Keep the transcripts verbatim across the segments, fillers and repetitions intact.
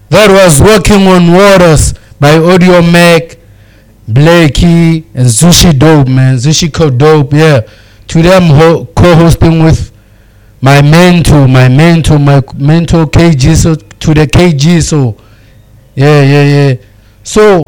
That was Walking on Waters by Audio Mac, Blakey, and Zushi Dope, man. Zushi Co Dope, yeah. Today I'm ho- co-hosting with my mentor, my mentor, my mentor K G. So to the K G, so yeah, yeah, yeah. So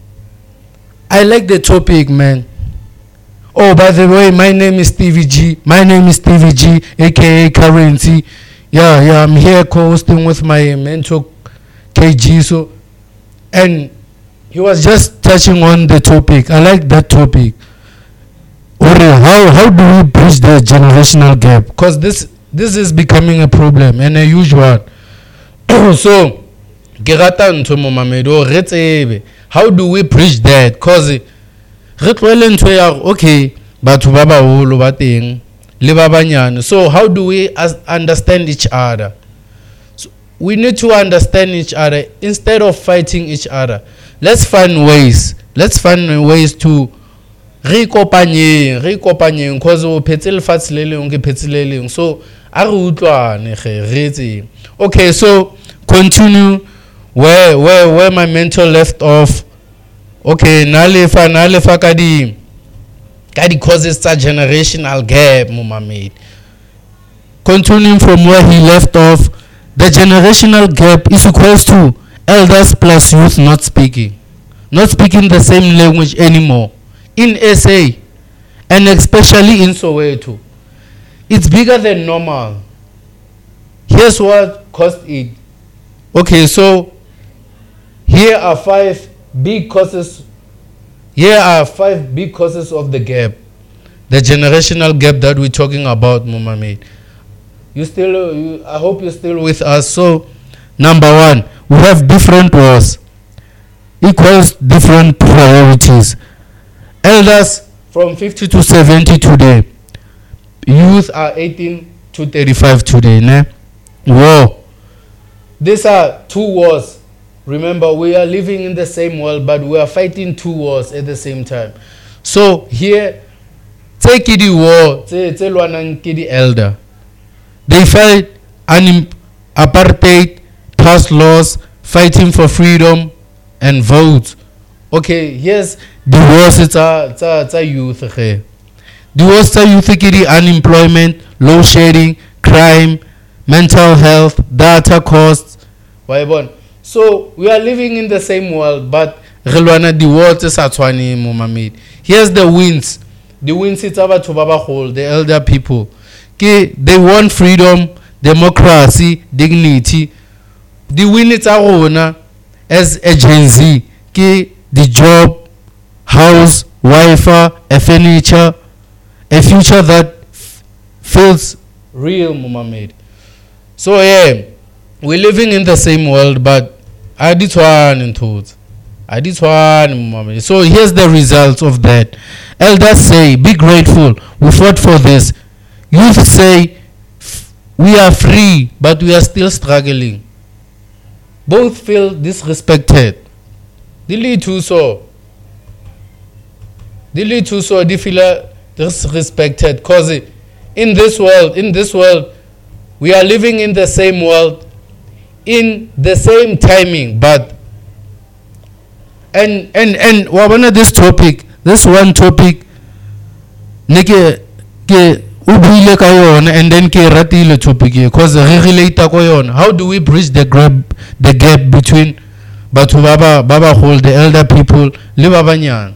I like the topic, man. Oh, by the way, my name is Stevie G. My name is Stevie G, aka Currency. Yeah, yeah. I'm here co-hosting with my mentor K G. So, and he was just touching on the topic. I like that topic. Ore, how how do we bridge the generational gap? Because this this is becoming a problem and a huge one. So, ke rata ntho mo mamedo re tsebe. How do we bridge that? Because re tlwele ntho ya okay, batho ba baholo ba teng le ba banyane. So how do we as understand each other? So we need to understand each other instead of fighting each other. Let's find ways. Let's find ways to re kopanyeng, re kopanyeng because o phetse lefatshe le leng ke phetse le leng. So a re utlwane ge re tseng. Okay, so continue where where where my mentor left off. Okay, na lefa na lefa ka di ka di causes tsa generational gap mo mamedi. Continuing from where he left off, the generational gap is equals to elders plus youth not speaking, not speaking the same language anymore in S A and especially in Soweto. It's bigger than normal. Here's what caused it. Okay, so here are five big causes. Here are five big causes of the gap, the generational gap that we're talking about, Mumamid. You still, you, I hope you're still with us. So, number one, we have different wars, equals different priorities. Elders from fifty to seventy today, youth are eighteen to thirty-five today. Ne? War. These are two wars. Remember, we are living in the same world, but we are fighting two wars at the same time. So here, take the war, take the elder. They fight un- apartheid, past laws, fighting for freedom and votes. Okay, here's the wars. It's a, it's a, it's a youth. Okay. The wars are youth, the unemployment, load shedding, crime, mental health, data costs. Why bon? So we are living in the same world, but relwana the world is atwani mumamid. Here's the wins. The wins it's about to baba hold the elder people. Okay, they want freedom, democracy, dignity. The win it's a as a Gen Z. Okay, the job, house, Wi-Fi, a furniture, a future that f- feels real, mumamid. So yeah, we're living in the same world, but I did one in thoughts. I did one. So here's the results of that. Elders say, be grateful. We fought for this. Youth say, we are free, but we are still struggling. Both feel disrespected. The lead to so. The lead to so they feel disrespected because in this world, in this world, we are living in the same world. In the same timing, but and and and wabona this topic, this one topic, neke ke ubile ka yona and then ke ratile topic because re relate ko yona. How do we bridge the gap, the gap between batho baba baba hold the elder people le babanyana?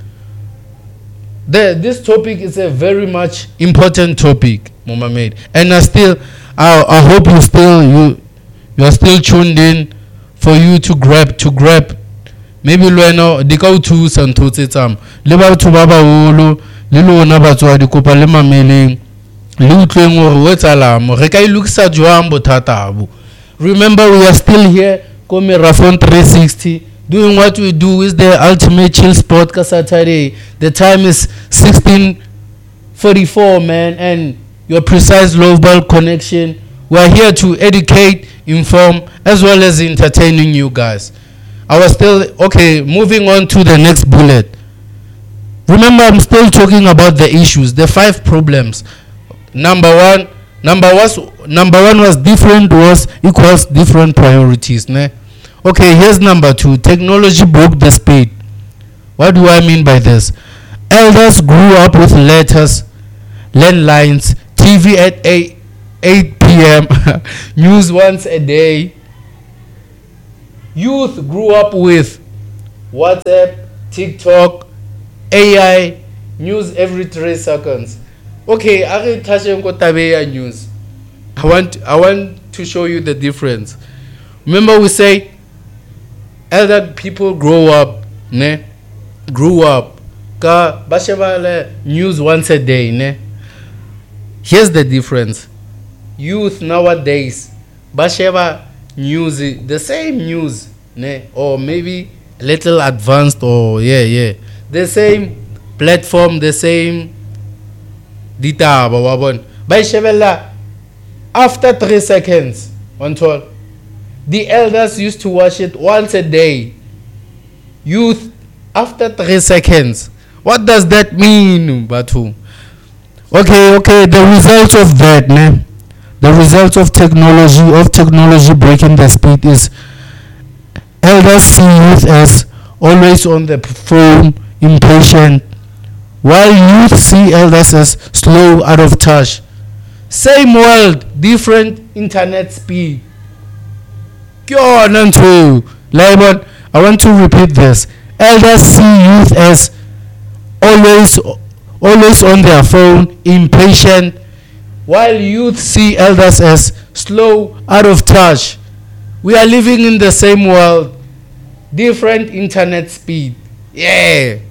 The this topic is a very much important topic, Mama Maid, and I still I I hope you still you. You are still tuned in for you to grab, to grab. Maybe Lueno, the go to Santotam. Liba to Baba Ulu, Lilo Nabatua, the Copa Lima mailing, Lutling or Wetalam, Rekai looks at Joambo Tatabu. Remember, we are still here, Come Rafon three sixty, doing what we do is the ultimate chill podcast Saturday. The time is sixteen forty-four, man, and your precise global connection. We are here to educate, inform, as well as entertaining you guys. I was still, okay, moving on to the next bullet. Remember, I'm still talking about the issues, the five problems. Number one, number was number one was different was equals different priorities. Ne? Okay, here's number two. Technology broke the speed. What do I mean by this? Elders grew up with letters, landlines, T V at eight p.m., news once a day. Youth grew up with WhatsApp, TikTok, A I, news every three seconds. Okay, I touching tabe news. I want I want to show you the difference. Remember we say elder people grow up, ne? Grew up. Ka basheba news once a day, ne? Here's the difference. Youth nowadays basheba news the same news, ne? Or maybe a little advanced, or yeah, yeah. The same platform, the same data bababon. Bashebella after three seconds on tour. The elders used to watch it once a day. Youth after three seconds. What does that mean, Batu? Okay, okay, the results of that, ne? The results of technology, of technology breaking the speed is elders see youth as always on the phone, impatient, while youth see elders as slow, out of touch. Same world, different internet speed. I want to repeat this. Elders see youth as always always on their phone, impatient, while youth see elders as slow, out of touch. We are living in the same world, different internet speed. Yeah.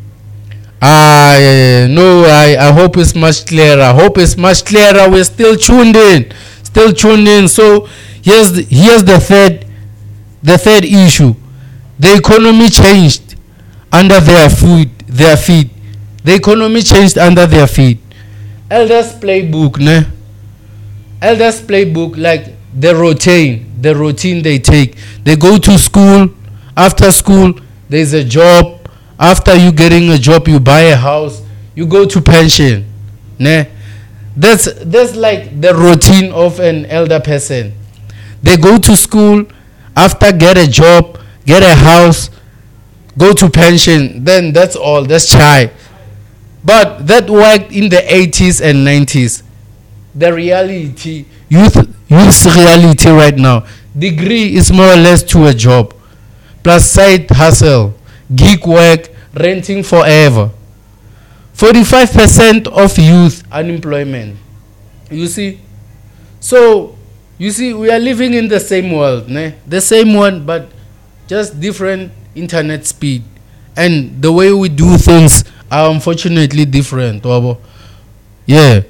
Ah, yeah, yeah. No, I, I hope it's much clearer. I hope it's much clearer. We're still tuned in, still tuned in. So here's the, here's the third, the third issue. The economy changed under their feet. Their feet. The economy changed under their feet. Elders playbook, ne? Elders playbook, like the routine, the routine they take. They go to school. After school, there's a job. After you getting a job, you buy a house. You go to pension, ne? That's that's like the routine of an elder person. They go to school. After get a job, get a house, go to pension. Then that's all. That's chai. But that worked in the eighties and nineties. The reality, youth, youth's reality right now, degree is more or less to a job, plus side hustle, gig work, renting forever. forty-five percent of youth unemployment. You see? So, you see, we are living in the same world, ne? The same one, but just different internet speed. And the way we do things are unfortunately different. Yeah.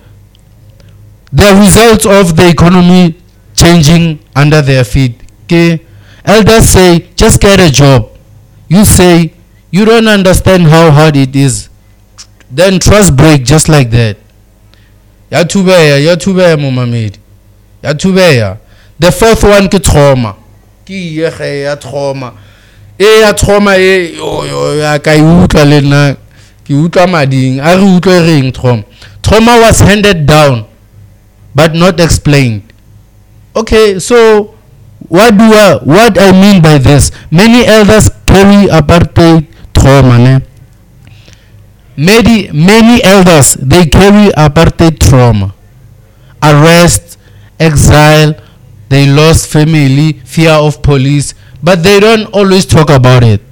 The results of the economy changing under their feet. Okay? Elders say, just get a job. You say, you don't understand how hard it is. Then trust break just like that. Ya tubeya, ya tubeya momamedi. Ya tubeya. The fourth one ke trauma. Ki ye ge ya trauma. E ya trauma e yo yo ya ka utla le nna. Ki utla mading. A re utla reng trauma. Trauma was handed down but not explained. Okay, so what do I, what I mean by this? Many elders carry apartheid trauma, ne? Many, many elders, they carry apartheid trauma. Arrest, exile, they lost family, fear of police, but they don't always talk about it.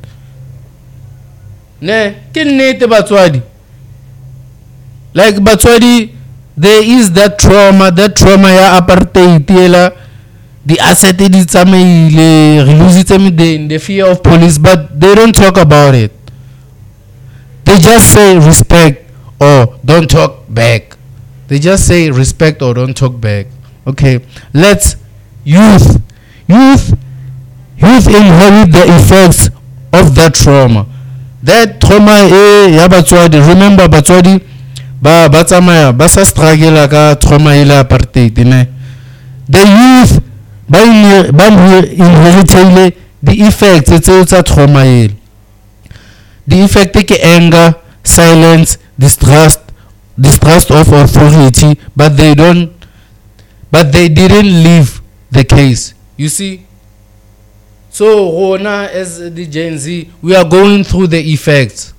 Ne, ke nnete batswadi. Like batswadi, there is that trauma, that trauma ya apartheid yela, the asset di tsamaile, re lositse mideng, the fear of police, but they don't talk about it. They just say respect or don't talk back. They just say respect or don't talk back. Okay, let's youth, youth, youth inherit the effects of that trauma. That trauma, eh, ya batswadi. Remember batswadi, ba batsamaya ba sa struggle ka trauma ile apartheid, ne? The youth ba inherit the effects tse tsa trauma ile. The effect is anger, silence, distrust, distrust of authority, but they don't, but they didn't leave the case. You see, So Rona as the Gen Z, we are going through the effects.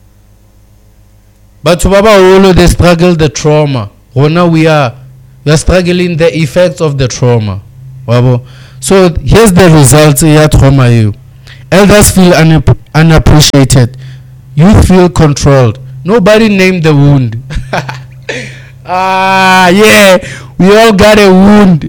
But to Baba Olo, they struggle the trauma. Rona, we are we are struggling the effects of the trauma. Wabo. So here's the results here trauma you. Elders feel unapp- unappreciated. You feel controlled. Nobody named the wound. Ah, yeah, we all got a wound.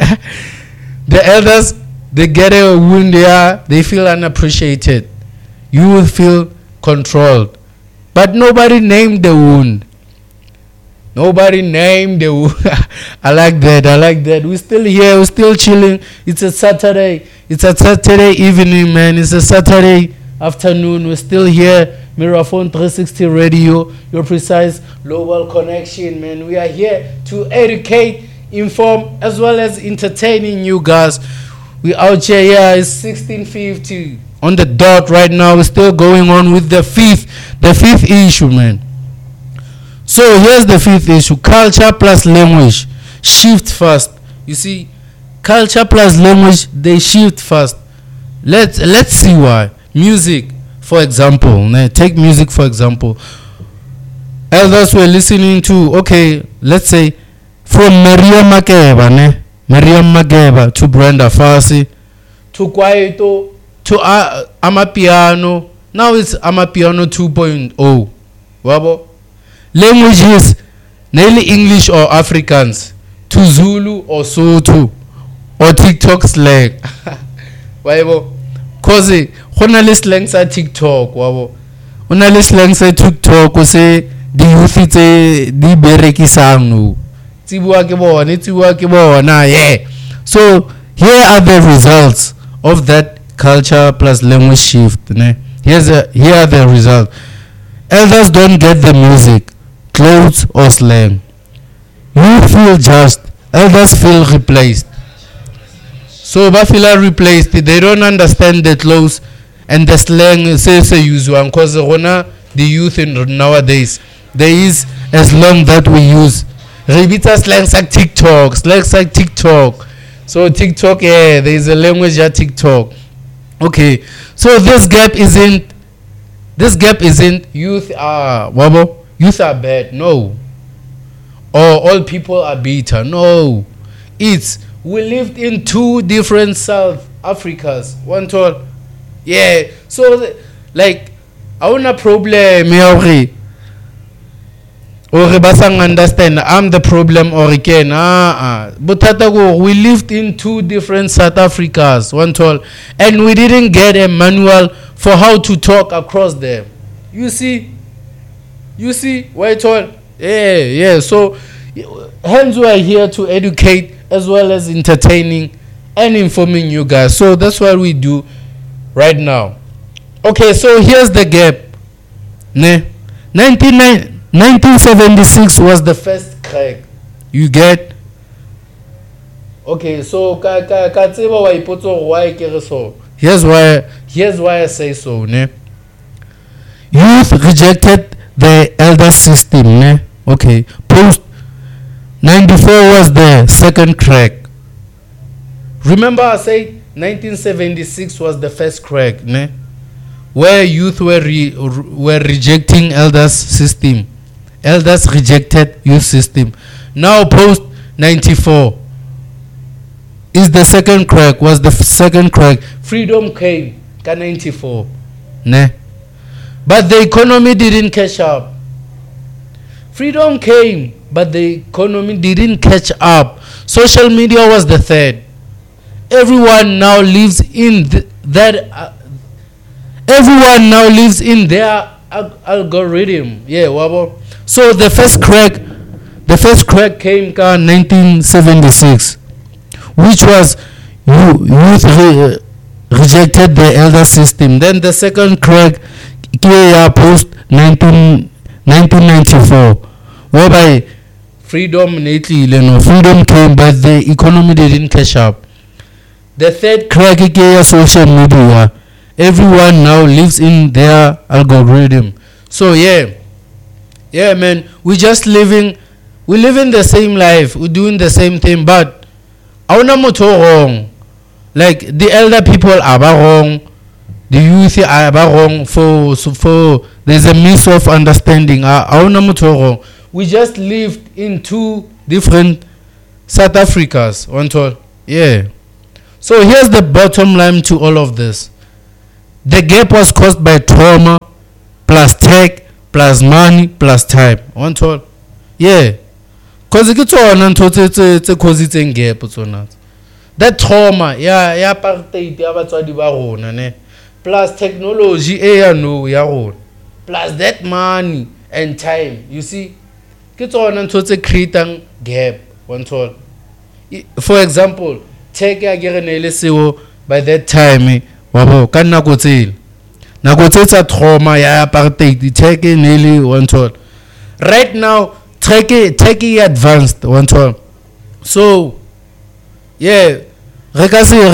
The elders, they get a wound, yeah, they feel unappreciated. You will feel controlled. But nobody named the wound. Nobody named the wound. I like that, I like that. We're still here, we're still chilling. It's a Saturday. It's a Saturday evening, man. It's a Saturday afternoon. We're still here. Miraphone three sixty Radio, your precise global connection, man. We are here to educate, inform, as well as entertaining you guys. We out here, yeah, it's sixteen fifty on the dot right now. We're still going on with the fifth, the fifth issue, man. So here's the fifth issue: culture plus language shift fast. You see, culture plus language, they shift fast. Let's let's see why. Music. For example, take music for example. Elders were listening to, okay, let's say, from Miriam Makeba, ne? Miriam Makeba to Brenda Fassie, to Kwaito, to uh, Amapiano. Now it's Amapiano two point oh. Wabo. Languages, nearly English or Afrikaans, to Zulu or Sotho, or TikTok slang. Wabo. Cause go na le slang sa TikTok wabo o na le slang sa TikTok o se di youth tse di berekisang no tsibua ke bona tsibua ke bona yeah. So here are the results of that culture plus language shift, ne? Here's a, here are the results. Elders don't get the music, clothes or slang. You feel judged, elders feel replaced. So Bafila replaced it. They don't understand the clothes and the slang say say use one because the youth in nowadays there is a slang that we use. Rebita slangs like TikTok, slangs like TikTok. So TikTok, yeah, there is a language at TikTok. Okay, so this gap isn't this gap isn't youth are wabo youth are bad, no, or all people are bitter, no. It's we lived in two different South Africas. One told, yeah. So, like, I want a problem, or or basang understand. I'm the problem, or again, ah, ah. But we lived in two different South Africas. One told, and we didn't get a manual for how to talk across them. You see, you see, white told, yeah, yeah. So, hence we are here to educate, as well as entertaining and informing you guys. So that's what we do right now. Okay, so here's the gap. Ne? nineteen seventy-six was the first crack. You get? Okay, so ka ka ka tseba wa ipotso why ke re so. Here's why here's why I say so, ne? Youth rejected the elder system, ne? Okay. Post ninety-four was the second crack. Remember I said nineteen seventy-six was the first crack, ne? Where youth were re, were rejecting elders system. Elders rejected youth system. Now post ninety-four is the second crack, was the f- second crack. Freedom came ka ninety-four, ne? But the economy didn't catch up. Freedom came, but the economy didn't catch up. Social media was the third. Everyone now lives in th- that. Uh, everyone now lives in their ag- algorithm. Yeah, wabo. So the first crack, the first crack came in nineteen seventy-six, which was you, youth re- rejected the elder system. Then the second crack came post nineteen ninety-four, whereby freedom lately, you know, freedom came, but the economy didn't catch up. The third crack came social media. Everyone now lives in their algorithm. So yeah, yeah, man, we just living, we living the same life, we doing the same thing, but I wanna motor wrong. Like the elder people are wrong, the youth are wrong for so for there's a miss of understanding. I wrong. We just lived in two different South Africas. One told, yeah. So here's the bottom line to all of this. The gap was caused by trauma plus tech plus money plus time. One told, yeah. Cause it's all cause it's in gap. That trauma, yeah, yeah, apartheid, yeah, batswadi ba rona ne. Plus technology, eh, no, ya rona. Plus that money and time. You see, it's all a creating gap. One told. For example, tech ya gere ne le seo by that time, wabo ka nako tsela. Nako tsa trauma ya apartheid, tech ne le one told. Right now, tech tech advanced one told. So, yeah. Like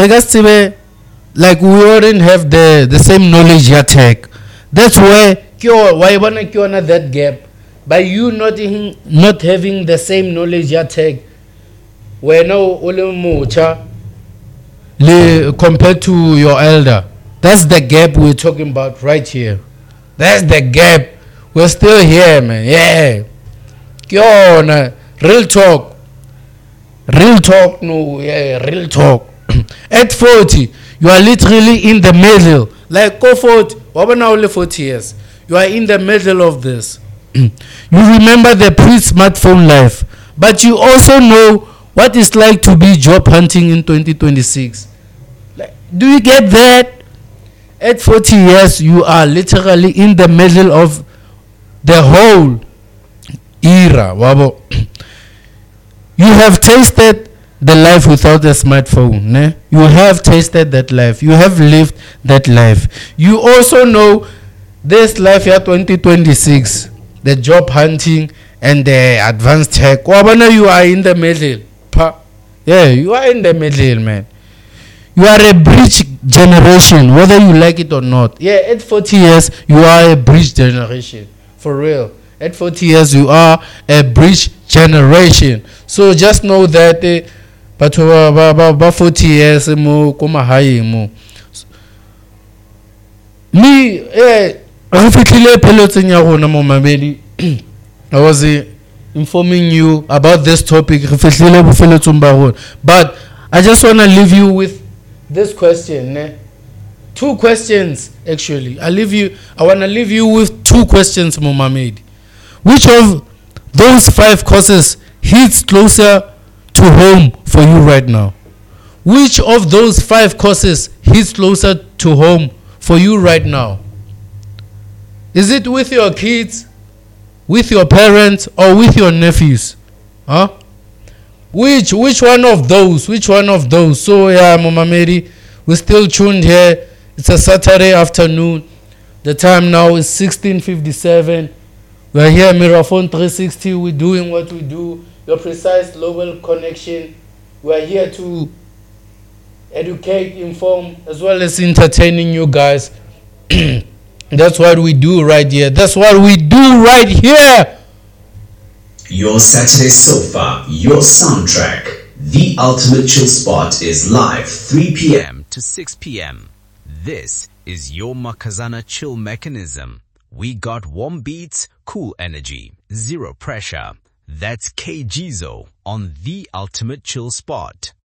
we wouldn't have the, the same knowledge yet tech. That's why why you wanna cure that gap. By you not in, not having the same knowledge yet tech, where now mucha compared to your elder. That's the gap we're talking about right here. That's the gap. We're still here, man. Yeah. Cure real talk. Real talk, no, yeah, real talk. At forty, you are literally in the middle. Like, go forty, what now only forty years? You are in the middle of this. You remember the pre-smartphone life, but you also know what it's like to be job hunting in twenty twenty-six. Like, do you get that? At forty years, you are literally in the middle of the whole era. Wabo. You have tasted the life without a smartphone. Ne? You have tasted that life. You have lived that life. You also know this life here twenty twenty-six, the job hunting and the advanced tech. Wabana, you are in the middle. Pa. Yeah, you are in the middle, man. You are a bridge generation, whether you like it or not. Yeah, at forty years, you are a bridge generation. For real. At forty years, you are a bridge generation. So just know that uh, but about forty years mo kuma high mo. Me eh refikile pelotseng ya rona mo mamedi. I was uh, informing you about this topic refihlile bofeletsong ba rona. But I just want to leave you with this question, ne? Two questions actually. I leave you I want to leave you with two questions mo mamedi. Which of those five causes hits closer to home for you right now? Which of those five causes hits closer to home for you right now? Is it with your kids, with your parents, or with your nephews? Huh? Which which one of those? Which one of those? So yeah, Mama Mary, we're still tuned here. It's a Saturday afternoon. The time now is sixteen fifty-seven. We're here, Miraphone three sixty. We're doing what we do. Your precise global connection. We're here to educate, inform, as well as entertaining you guys. That's what we do right here. That's what we do right here. Your Saturday Sofa, your soundtrack. The Ultimate Chill Spot is live three p.m. to six p.m. This is your Makazana Chill Mechanism. We got warm beats, cool energy, zero pressure. That's K Jizo on The Ultimate Chill Spot.